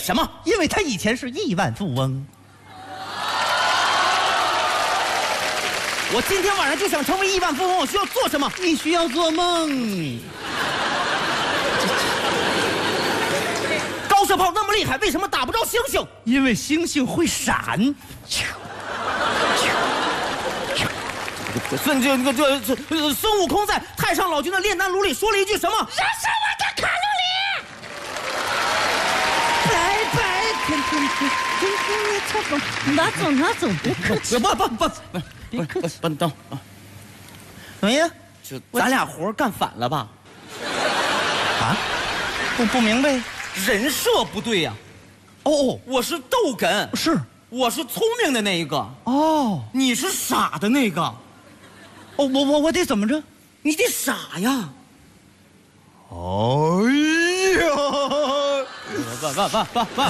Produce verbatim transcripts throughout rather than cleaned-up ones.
什么？ 因为他以前是亿万富翁。 我今天晚上就想成为亿万富翁，我需要做什么？ 你需要做梦。 高射炮那么厉害，为什么打不着星星？ 因为星星会闪。 孙这个这这孙悟空在太上老君的炼丹炉里说了一句什么？ 燃烧我的卡路里！拜拜，天天天天天的草风，哪走哪走，别客气。 不不不不不不不等啊！ 怎么样？ 就咱俩活干反了吧？ 啊？不不明白。 人设不对呀、啊！ 哦， 我是逗哏， 是， 我是聪明的那一个。 哦， 你是傻的那个。 哦，我我我得怎么着？ 你得傻呀！ 哎呀！ 不不不不不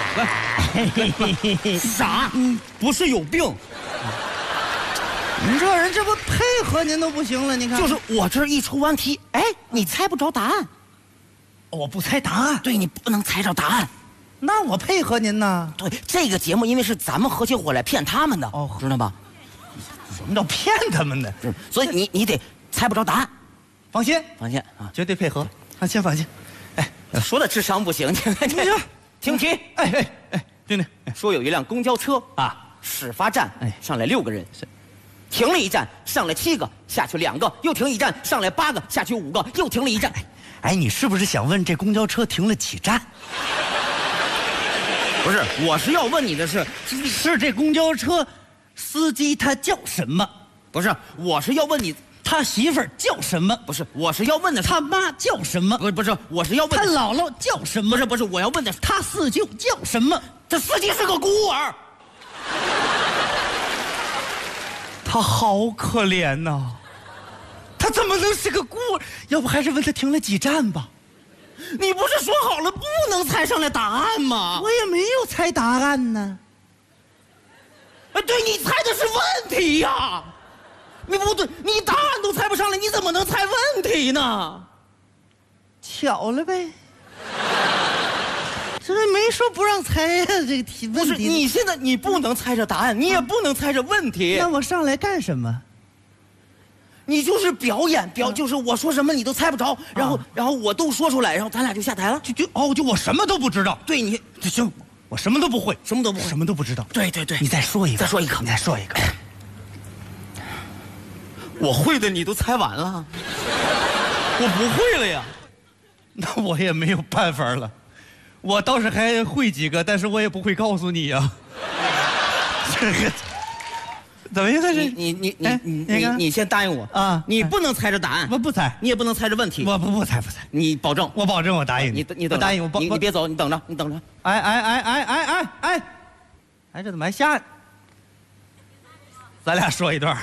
不！傻，不是有病。 您这人这不配合您都不行了，你看。 就是我这一出完题，哎，你猜不着答案。 我不猜答案， 对你不能猜着答案。 那我配合您呢。 对，这个节目因为是咱们合起伙来骗他们的，哦，知道吧？ 什么叫骗他们的？ 所以你你得猜不着答案。 放心， 放心啊， 绝对配合。放心，放心。 哎，说的智商不行，听听听题。 哎哎哎，听听， 说有一辆公交车啊，始发站哎上来六个人，停了一站上来七个，下去两个，又停一站上来八个，下去五个，又停了一站。 哎，你是不是想问这公交车停了几站？ 不是，我是要问你的是， 是这公交车司机他叫什么？ 不是，我是要问你他媳妇儿叫什么？ 不是，我是要问的是他妈叫什么？ 不是不是，我是要问他姥姥叫什么？ 不是不是，我要问的是他四舅叫什么？ 这司机是个孤儿， 他好可怜呐、啊。他怎么能是个孤儿？要不还是问他停了几站吧？ 你不是说好了不能猜上来答案吗？ 我也没有猜答案呢。 哎，对，你猜的是问题呀！你不对，你答案都猜不上来，你怎么能猜问题呢？ 巧了呗。这没说不让猜呀、啊，这个题不是你现在你不能猜着答案，你也不能猜着问题。 那我上来干什么？ 你就是表演表，就是我说什么你都猜不着，然后然后我都说出来，然后咱俩就下台了。 就就哦，就我什么都不知道。 对你， 行，我什么都不会， 什么都不会， 什么都不知道。 对对对， 你再说一个， 再说一个， 你再说一个。 我会的你都猜完了，我不会了呀。 那我也没有办法了。我倒是还会几个，但是我也不会告诉你呀、啊。这个。怎么样？这是你你你你你你先答应我啊！你不能猜着答案， 我不猜， 你也不能猜着问题， 我不不猜不猜， 你保证， 我保证，我答应你， 你你等答应我， 你你别走，你等着，你等着。 哎哎哎哎哎哎哎，哎这怎么还下？咱俩说一段。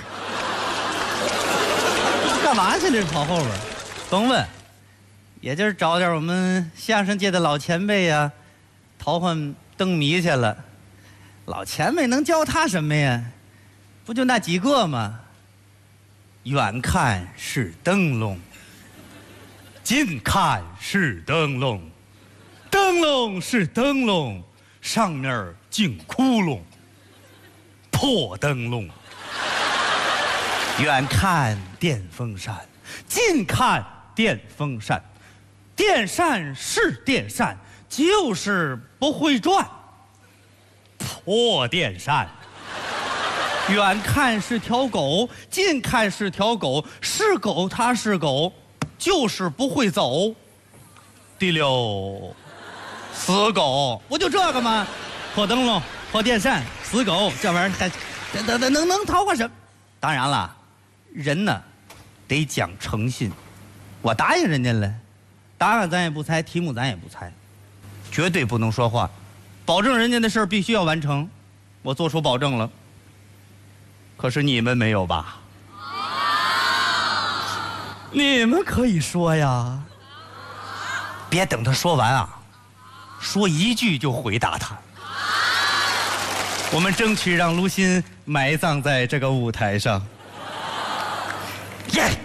干嘛去？这跑后边？甭问，也就是找点我们相声界的老前辈呀、啊，淘换灯谜去了。老前辈能教他什么呀？不就那几个吗？远看是灯笼，近看是灯笼，灯笼是灯笼，上面进窟窿，破灯笼。远看电风扇，近看电风扇，电扇是电扇，就是不会转，破电扇。远看是条狗，近看是条狗，是狗它是狗，就是不会走。第六，死狗，不就这个吗？破灯笼，破电扇，死狗，这玩意儿还能能能能逃过什么？当然了，人呢得讲诚信。我答应人家了，答案咱也不猜，题目咱也不猜，绝对不能说话，保证人家的事儿必须要完成。我做出保证了。可是你们没有吧？你们可以说呀，别等他说完啊，说一句就回答他。我们争取让卢鑫埋葬在这个舞台上。耶！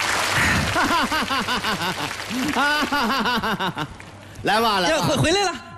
来吧，来吧， 回回来了。